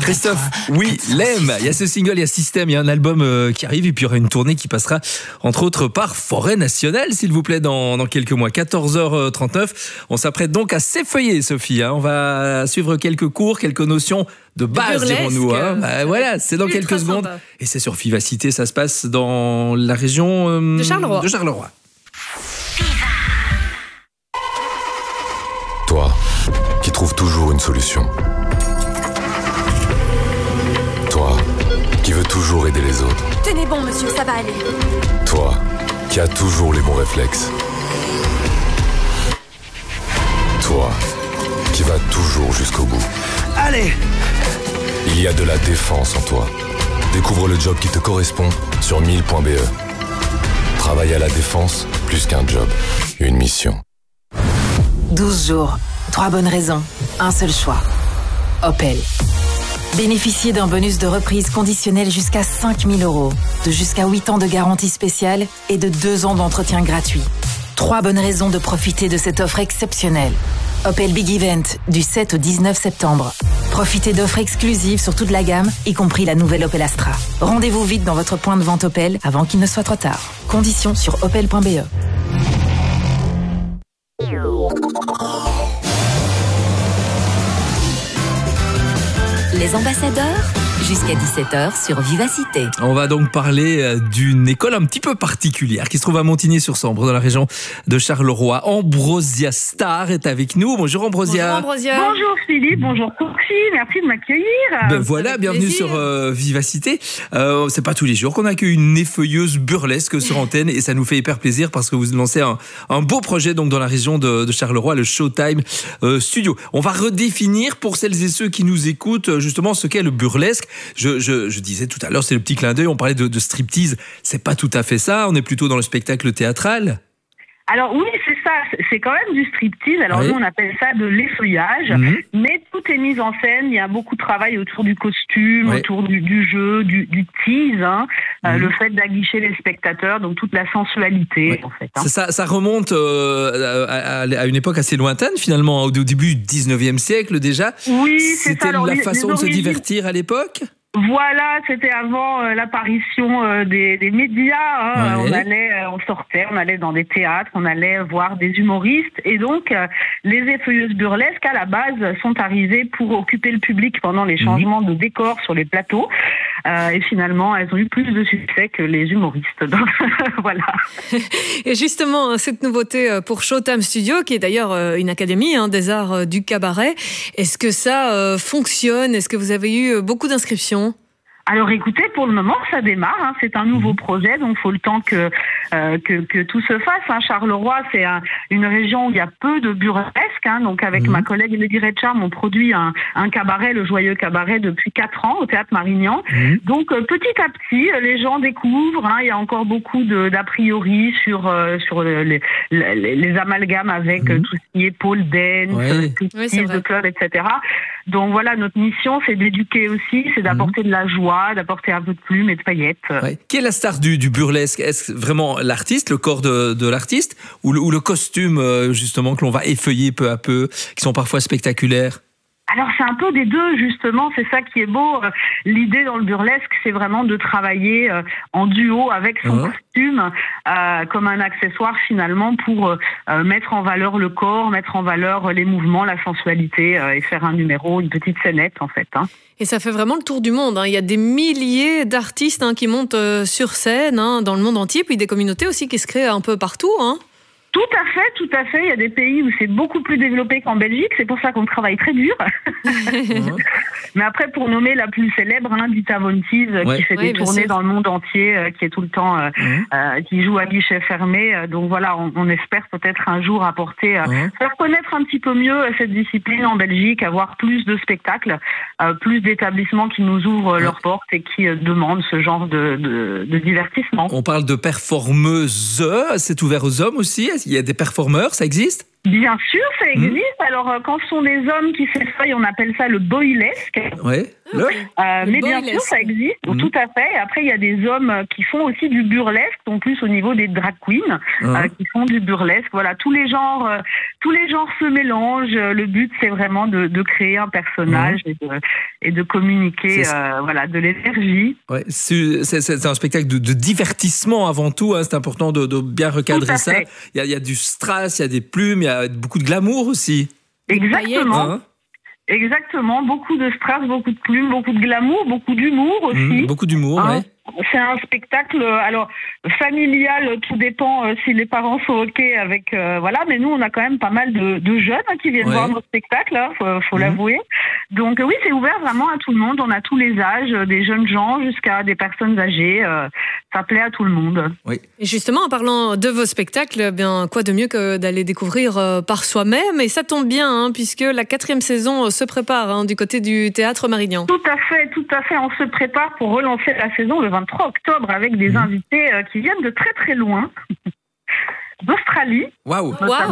Christophe, oui, l'aime. Il y a ce single, il y a Système, il y a un album qui arrive et puis il y aura une tournée qui passera entre autres par Forêt Nationale, s'il vous plaît, dans quelques mois. 14h39. On s'apprête donc à s'effeuiller, Sophie. On va suivre quelques cours, quelques notions de base, dirons-nous. Voilà, c'est dans quelques secondes. Sympa. Et c'est sur Vivacité, ça se passe dans la région de Charleroi. Toi, qui trouves toujours une solution. Toi, qui veux toujours aider les autres. Tenez bon, monsieur, ça va aller. Toi, qui as toujours les bons réflexes. Toi, qui vas toujours jusqu'au bout. Allez! Il y a de la défense en toi. Découvre le job qui te correspond sur 1000.be. Travailler à la défense, plus qu'un job, une mission. 12 jours, 3 bonnes raisons, un seul choix. Opel. Bénéficiez d'un bonus de reprise conditionnel jusqu'à 5 000 €, de jusqu'à 8 ans de garantie spéciale et de 2 ans d'entretien gratuit. 3 bonnes raisons de profiter de cette offre exceptionnelle. Opel Big Event, du 7 au 19 septembre. Profitez d'offres exclusives sur toute la gamme, y compris la nouvelle Opel Astra. Rendez-vous vite dans votre point de vente Opel avant qu'il ne soit trop tard. Conditions sur opel.be. Les ambassadeurs, jusqu'à 17h sur Vivacité. On va donc parler d'une école un petit peu particulière qui se trouve à Montigny-sur-Sambre, dans la région de Charleroi. Ambrosia Star est avec nous. Bonjour Ambrosia. Bonjour Ambrosia. Bonjour Philippe, bonjour Sophie, merci de m'accueillir. Voilà, bienvenue sur Vivacité. C'est pas tous les jours qu'on accueille une effeuilleuse burlesque sur antenne et ça nous fait hyper plaisir parce que vous lancez un beau projet donc dans la région de Charleroi, le Showtime Studio. On va redéfinir pour celles et ceux qui nous écoutent justement ce qu'est le burlesque. Je disais tout à l'heure, c'est le petit clin d'œil, on parlait de striptease. C'est pas tout à fait ça, on est plutôt dans le spectacle théâtral. Alors oui, c'est ça, c'est quand même du striptease. Alors oui. Nous, on appelle ça de l'effeuillage, mais tout est mis en scène. Il y a beaucoup de travail autour du costume, autour du jeu, du tease, le fait d'aguicher les spectateurs, donc toute la sensualité, en fait. Ça remonte à une époque assez lointaine, finalement, au début du 19e siècle déjà. Oui, c'est C'était ça. la façon de se divertir à l'époque. Voilà, c'était avant l'apparition des médias. On sortait, on allait dans des théâtres, on allait voir des humoristes. Et donc, les effeuilleuses burlesques, à la base, sont arrivées pour occuper le public pendant les changements de décor sur les plateaux. Et finalement, elles ont eu plus de succès que les humoristes. Donc, voilà. Et justement, cette nouveauté pour Showtime Studio, qui est d'ailleurs une académie des arts du cabaret, est-ce que ça fonctionne ? Est-ce que vous avez eu beaucoup d'inscriptions ? Alors écoutez, pour le moment, ça démarre. C'est un nouveau projet, donc il faut le temps que tout se fasse. Charleroi, c'est une région où il y a peu de burlesques. Donc avec ma collègue Lady Redcharm, on produit un cabaret, le Joyeux Cabaret, depuis 4 ans au Théâtre Marignan. Donc petit à petit, les gens découvrent. Il y a encore beaucoup d'a priori sur les amalgames avec tout ce qui est pole dance, de club, etc. Donc voilà, notre mission, c'est d'éduquer aussi, c'est d'apporter de la joie, d'apporter un peu de plumes et de paillettes. Qui est la star du burlesque ? Est-ce vraiment l'artiste, le corps de l'artiste, ou le costume, justement, que l'on va effeuiller peu à peu, qui sont parfois spectaculaires ? Alors c'est un peu des deux, justement, c'est ça qui est beau. L'idée dans le burlesque, c'est vraiment de travailler en duo avec son costume comme un accessoire finalement pour mettre en valeur le corps, mettre en valeur les mouvements, la sensualité et faire un numéro, une petite scénette en fait. Et ça fait vraiment le tour du monde. Il y a des milliers d'artistes qui montent sur scène dans le monde entier, puis des communautés aussi qui se créent un peu partout. Tout à fait. Il y a des pays où c'est beaucoup plus développé qu'en Belgique. C'est pour ça qu'on travaille très dur. Mais après, pour nommer la plus célèbre, Dita Von Teese, qui fait des tournées dans le monde entier, qui est tout le temps, qui joue à guichet fermé. Donc voilà, on espère peut-être un jour apporter, faire connaître un petit peu mieux cette discipline en Belgique, avoir plus de spectacles, plus d'établissements qui nous ouvrent leurs portes et qui demandent ce genre de divertissement. On parle de performeuses. C'est ouvert aux hommes aussi ? Il y a des performeurs, ça existe ? Bien sûr, ça existe. Alors, quand ce sont des hommes qui s'effeuillent, on appelle ça le boylesque. Mais bien sûr, ça existe, tout à fait. Et après, il y a des hommes qui font aussi du burlesque, en plus au niveau des drag queens, qui font du burlesque. Voilà, tous les genres se mélangent. Le but, c'est vraiment de créer un personnage et de communiquer, de l'énergie. Ouais, c'est un spectacle de divertissement avant tout. Hein. C'est important de bien recadrer ça. Il y a du strass, il y a des plumes, il y a beaucoup de glamour aussi. Exactement. Exactement, beaucoup de strass, beaucoup de plumes, beaucoup de glamour, beaucoup d'humour aussi. Beaucoup d'humour, ouais. C'est un spectacle, alors familial, tout dépend si les parents sont OK avec, mais nous on a quand même pas mal de jeunes qui viennent voir notre spectacle, hein, faut l'avouer. Donc oui, c'est ouvert vraiment à tout le monde, on a tous les âges, des jeunes gens jusqu'à des personnes âgées, ça plaît à tout le monde. Oui. Et justement, en parlant de vos spectacles, quoi de mieux que d'aller découvrir par soi-même, et ça tombe bien, puisque la 4e saison se prépare du côté du Théâtre Marignan. Tout à fait, on se prépare pour relancer la saison le 23 octobre avec des invités qui viennent de très très loin. D'Australie. Waouh.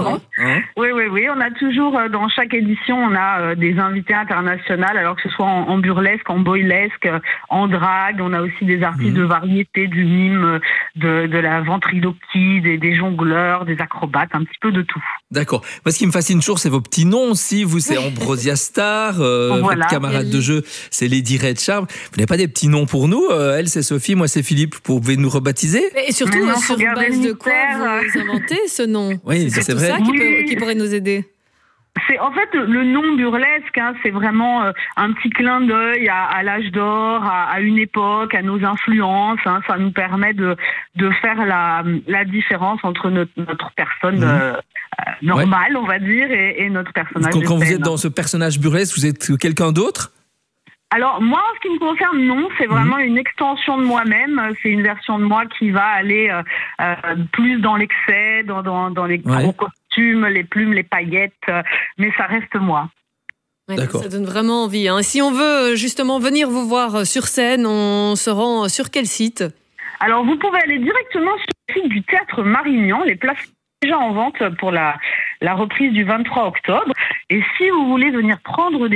Oui. On a toujours, dans chaque édition, on a des invités internationaux, alors que ce soit en burlesque, en boylesque, en drague. On a aussi des artistes de variété, du mime, de la ventriloquie, des jongleurs, des acrobates, un petit peu de tout. D'accord. Moi, ce qui me fascine toujours, c'est vos petits noms aussi. Vous, c'est Ambrosia Star. Votre camarade de jeu, c'est Lady Red Charm. Vous n'avez pas des petits noms pour nous? Elle, c'est Sophie, moi, c'est Philippe. Vous pouvez nous rebaptiser? Et surtout, sur base de quoi vous inventez ce nom? Oui, c'est vrai. Ça qui pourrait nous aider. C'est en fait le nom burlesque, c'est vraiment un petit clin d'œil à l'âge d'or, à une époque, à nos influences. Ça nous permet de faire la différence entre notre personne normale, on va dire, et notre personnage. Quand vous êtes dans ce personnage burlesque, vous êtes quelqu'un d'autre? Alors moi, en ce qui me concerne, non, c'est vraiment une extension de moi-même. C'est une version de moi qui va aller plus dans l'excès, dans les gros costumes, les plumes, les paillettes, mais ça reste moi. Ouais, ça donne vraiment envie. Si on veut justement venir vous voir sur scène, on se rend sur quel site? Alors vous pouvez aller directement sur le site du Théâtre Marignan. Les places sont déjà en vente pour la reprise du 23 octobre. Et si vous voulez venir prendre des